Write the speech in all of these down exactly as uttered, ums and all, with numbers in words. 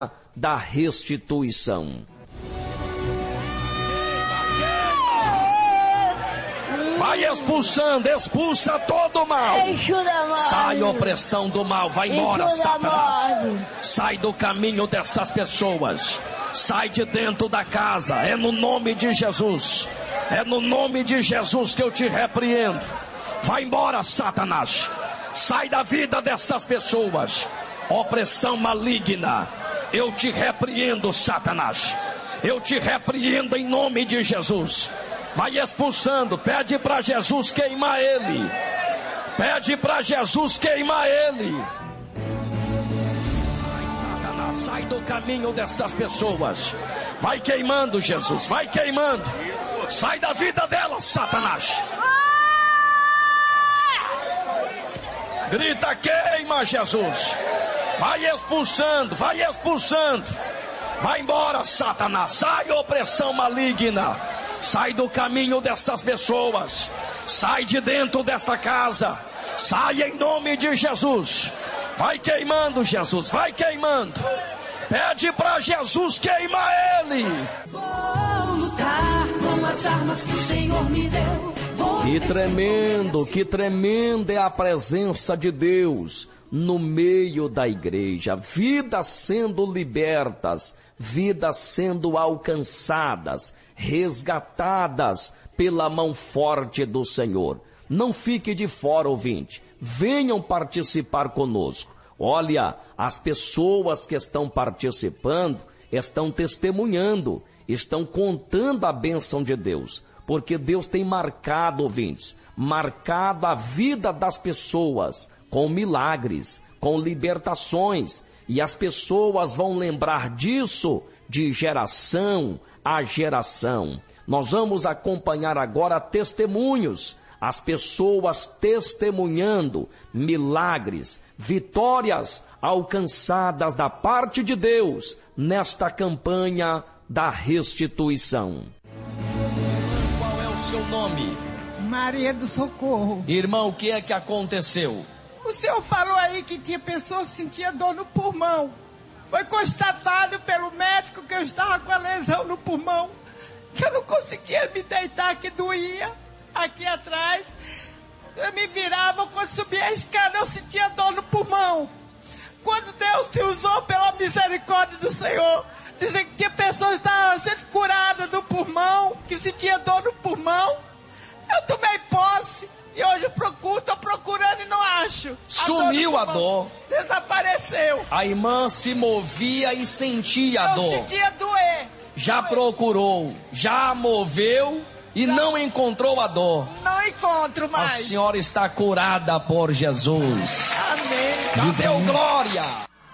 da restituição. Vai expulsando, expulsa todo o mal. Sai a opressão do mal, vai embora, Satanás. Sai do caminho dessas pessoas. Sai de dentro da casa. É no nome de Jesus. É no nome de Jesus que eu te repreendo. Vai embora, Satanás. Sai da vida dessas pessoas. Opressão maligna. Eu te repreendo, Satanás. Eu te repreendo em nome de Jesus. Vai expulsando, pede para Jesus queimar ele. Pede para Jesus queimar ele. Vai, Satanás, sai do caminho dessas pessoas. Vai queimando, Jesus, vai queimando. Sai da vida delas, Satanás. Grita, queima, Jesus. Vai expulsando, vai expulsando. Vai embora, Satanás. Sai, opressão maligna. Sai do caminho dessas pessoas. Sai de dentro desta casa. Sai em nome de Jesus. Vai queimando, Jesus. Vai queimando. Pede para Jesus queimar ele. Vou lutar com as armas que o Senhor me deu. Vou que tremendo, que tremenda é a presença de Deus no meio da igreja. Vidas sendo libertas, vidas sendo alcançadas, resgatadas pela mão forte do Senhor. Não fique de fora, ouvinte. Venham participar conosco. Olha, as pessoas que estão participando estão testemunhando, estão contando a bênção de Deus. Porque Deus tem marcado, ouvintes, marcado a vida das pessoas com milagres, com libertações. E as pessoas vão lembrar disso de geração a geração. Nós vamos acompanhar agora testemunhos. As pessoas testemunhando milagres, vitórias alcançadas da parte de Deus nesta campanha da restituição. Qual é o seu nome? Maria do Socorro. Irmão, o que é que aconteceu? O senhor falou aí que tinha pessoas que sentiam dor no pulmão. Foi constatado pelo médico que eu estava com a lesão no pulmão, que eu não conseguia me deitar, que doía aqui atrás. Eu me virava, quando subia a escada eu sentia dor no pulmão. Quando Deus te usou pela misericórdia do Senhor, dizem que tinha pessoas que estavam sendo curadas do pulmão, que sentia dor no pulmão. Eu tomei posse e hoje eu procuro, estou procurando e não acho. Sumiu a dor. Desapareceu. A irmã se movia e sentia a eu dor. Eu sentia doer. Já doer. procurou, já moveu e já não encontrou a dor. Não encontro mais. A senhora está curada por Jesus. Amém. Deu glória.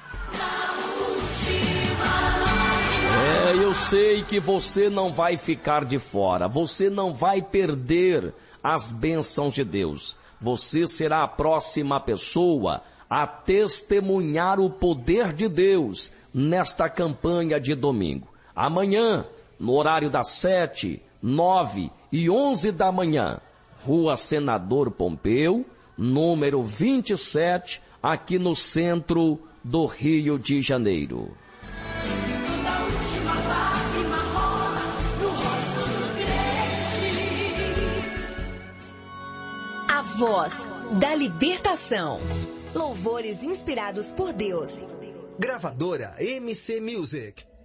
É, eu sei que você não vai ficar de fora. Você não vai perder as bênçãos de Deus. Você será a próxima pessoa a testemunhar o poder de Deus nesta campanha de domingo. Amanhã, no horário das sete, nove e onze da manhã, Rua Senador Pompeu, número vinte e sete, aqui no centro do Rio de Janeiro. A voz da libertação. Louvores inspirados por Deus. Gravadora M C Music.